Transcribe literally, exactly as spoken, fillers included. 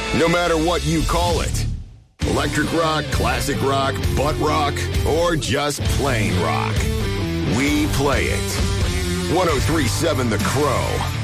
No matter what you call it. Electric rock, classic rock, butt rock, or just plain rock. We play it. one oh three point seven The Crow.